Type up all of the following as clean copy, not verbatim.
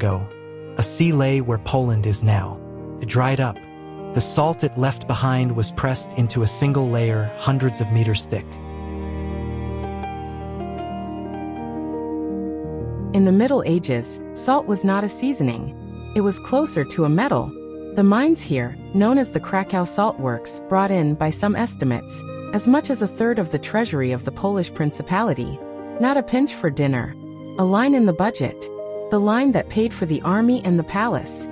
ago, a sea lay where Poland is now. It dried up. The salt it left behind was pressed into a single layer hundreds of meters thick. In the Middle Ages, salt was not a seasoning. It was closer to a metal. The mines here, known as the Krakow Salt Works, brought in, by some estimates, as much as a third of the treasury of the Polish Principality. Not a pinch for dinner. A line in the budget. The line that paid for the army and the palace.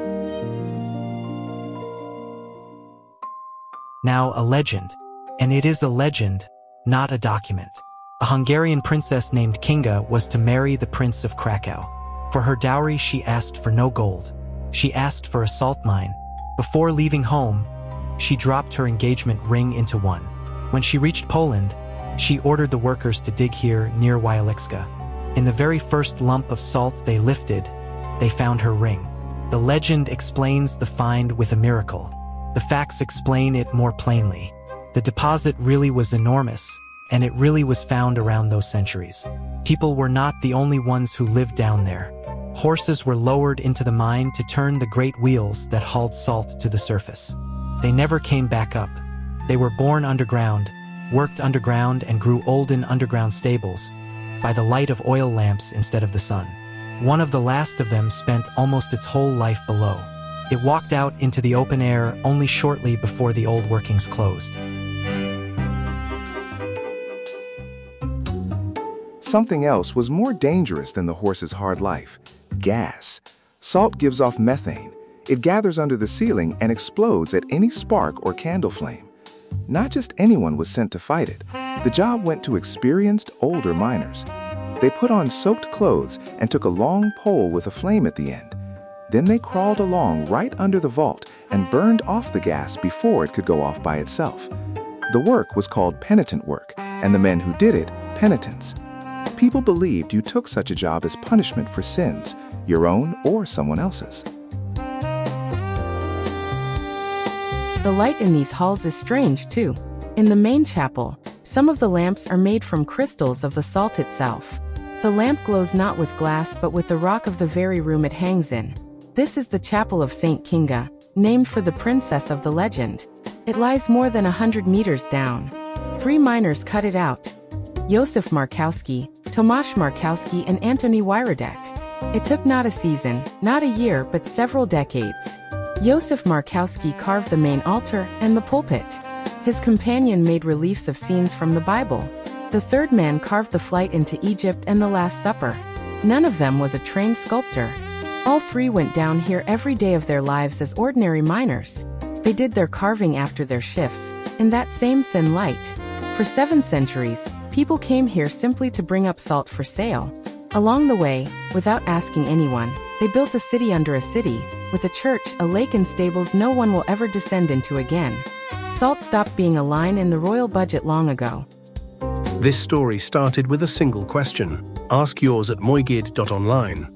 Now a legend. And it is a legend, not a document. A Hungarian princess named Kinga was to marry the Prince of Krakow. For her dowry she asked for no gold. She asked for a salt mine. Before leaving home, she dropped her engagement ring into one. When she reached Poland, she ordered the workers to dig here near Wieliczka. In the very first lump of salt they lifted, they found her ring. The legend explains the find with a miracle. The facts explain it more plainly. The deposit really was enormous, and it really was found around those centuries. People were not the only ones who lived down there. Horses were lowered into the mine to turn the great wheels that hauled salt to the surface. They never came back up. They were born underground, worked underground, and grew old in underground stables, by the light of oil lamps instead of the sun. One of the last of them spent almost its whole life below. It walked out into the open air only shortly before the old workings closed. Something else was more dangerous than the horse's hard life: gas. Salt gives off methane. It gathers under the ceiling and explodes at any spark or candle flame. Not just anyone was sent to fight it. The job went to experienced, older miners. They put on soaked clothes and took a long pole with a flame at the end. Then they crawled along right under the vault and burned off the gas before it could go off by itself. The work was called penitent work, and the men who did it, penitents. People believed you took such a job as punishment for sins, your own or someone else's. The light in these halls is strange, too. In the main chapel, some of the lamps are made from crystals of the salt itself. The lamp glows not with glass but with the rock of the very room it hangs in. This is the chapel of Saint Kinga, named for the princess of the legend. It lies more than 100 meters down. 3 miners cut it out: Józef Markowski, Tomasz Markowski, and Antoni Wiradek. It took not a season, not a year, but several decades. Józef Markowski carved the main altar and the pulpit. His companion made reliefs of scenes from the Bible. The third man carved the flight into Egypt and the Last Supper. None of them was a trained sculptor. All 3 went down here every day of their lives as ordinary miners. They did their carving after their shifts, in that same thin light. For 7 centuries, people came here simply to bring up salt for sale. Along the way, without asking anyone, they built a city under a city, with a church, a lake, and stables no one will ever descend into again. Salt stopped being a line in the royal budget long ago. This story started with a single question. Ask yours at moigid.online.